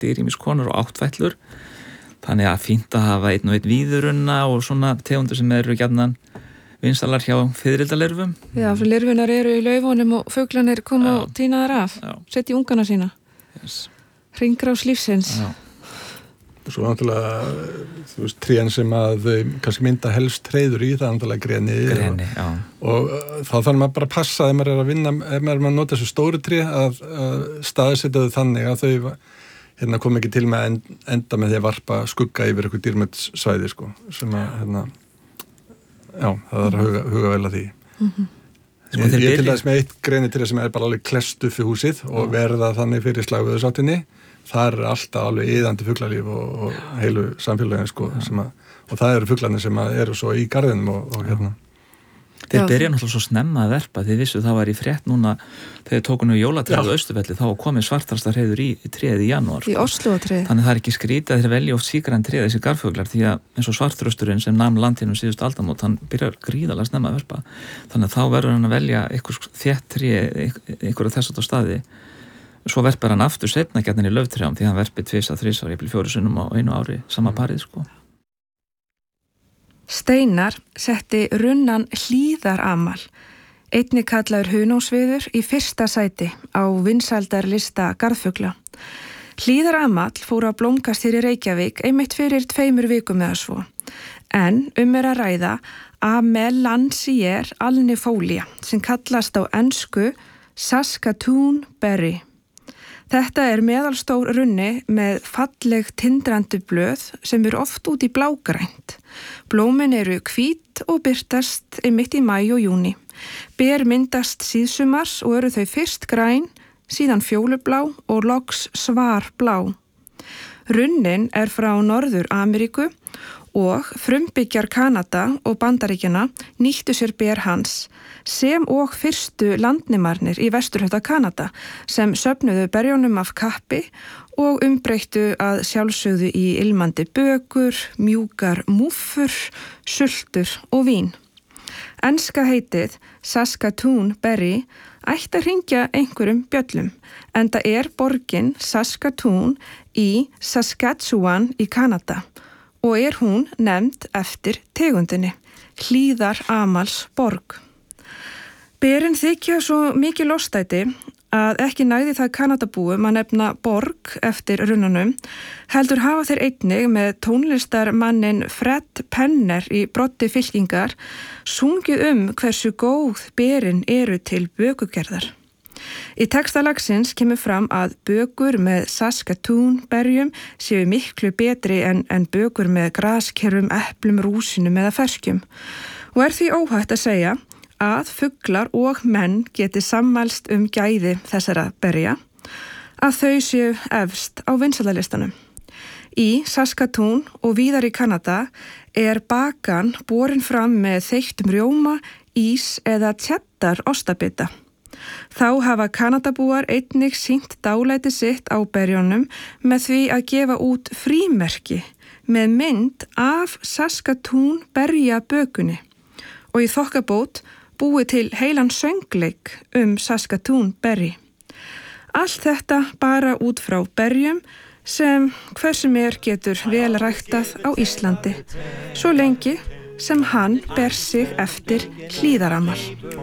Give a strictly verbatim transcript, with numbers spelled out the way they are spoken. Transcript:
dýr, ýmis konur og áttfætlur. Þannig að fínt að hafa einn og einn víðurunna og svona tegundur sem eru gjarnan vinsalar hjá fiðrildalerfum. Já, fyrir lerfunar eru í laufunum og fuglanir koma og tína þar af, setja í ungana sína. Yes. Hringrás lífsins. Já. Svo náttúrulega, þú veist, trén sem að kannski mynda helst treyður í, það er náttúrulega greni. Greni, já. Og, og þá þarf maður bara að passa ef maður er að vinna, ef maður er að nota þessu stóru tré að, að staðsetja þau þannig að þau hérna kom ekki til með að enda með því að varpa skugga yfir eitthvað dýrmætssvæði, sko, sem að, hérna, já, það er að huga, huga vel að því. Mm-hmm. Sko, ég er til dæmis með eitt grenitré sem er bara alveg klest upp við húsið og verða þannig fyrir slagveðursáttinni. Það er alltaf alveg iðandi fuglalíf og, og heilu samfélagin, sko, sem að, og það eru fuglarnir sem að eru svo í garðinum og, og hérna. Þeir byrja náttúrulega svo snemma að verpa, þið vissu það var í frétt núna þegar tókunum jólatréð á Austurvelli, þá komið svartrasta hreiður í tréð í janúar. Í Oslótréð. Þannig það er ekki skrítið að þeir velja oft síkran tréð þessi garðfuglar, því að eins og svartrösturinn sem nam landinu síðustu aldamót, hann byrjar gríðarlega snemma að verpa. Þannig að þá verður hann að velja einhver þétt tré, einhverja þess að staði. Svo verpar hann aftur seinna gjarnan í lauftrjám því hann verpir tvisa, þrisvar, jafnvel fjórum sinnum á einu ári, sama parið, sko. Steinar setti runnan hlíðaramal, einnig kallaður hunósviður, í fyrsta sæti á vinsældarlista garðfugla. Hlíðaramal fór að blómkast hér í Reykjavík einmitt fyrir tveimur vikum eða svo. En um er að ræða Amelanchier alnifolia sem kallast á ensku Saskatoon berry. Þetta er meðalstór runni með falleg tindrandi blöð sem eru oft út í blágrænt. Blómin eru hvít og birtast einmitt í maí og júni. Ber myndast síðsumars og eru þau fyrst græn, síðan fjólublá og loks svarblá. Runnin er frá Norður Ameríku og frumbyggjar Kanada og Bandaríkjana nýttu sér ber hans sem og fyrstu landnemarnir í vesturhluta Kanada sem söfnuðu berjónum af kappi og umbreyttu að sjálfsögðu í ilmandi bökur, mjúkar múffur, sultur og vín. Enska heitið Saskatoon berry ætti að hringja einhverjum bjöllum, enda er borgin Saskatoon í Saskatchewan í Kanada og er hún nefnd eftir tegundinni, Hlíðaramals borg. Berin þykja svo mikið lostæti að ekki næði það Kanadabúum að nefna borg eftir runnanum, heldur hafa þeir einnig með tónlistarmannin Fred Penner í broddi fylkingar sungið um hversu góð berin eru til bökugerðar. Í texta lagsins kemur fram að bökur með Saskatoon berjum séu miklu betri en, en bökur með graskerfum, eplum, rúsinum eða ferskjum og er því óhætt að segja að fuglar og menn geti sammælst um gæði þessara berja, að þau séu efst á vinsældarlistanum. Í Saskatoon og víðar í Kanada er bakan borin fram með þeyttum rjóma, ís eða cheddar ostabita. Þá hafa Kanadabúar einnig sýnt dálæti sitt á berjónum með því að gefa út frímerki með mynd af Saskatoon berjabökunni og í þokkabót búið til heilan söngleik um Saskatoon berry. Allt þetta bara út frá berjum sem hversum er getur vel ræktað á Íslandi, svo lengi sem hann ber sig eftir hlíðaramal.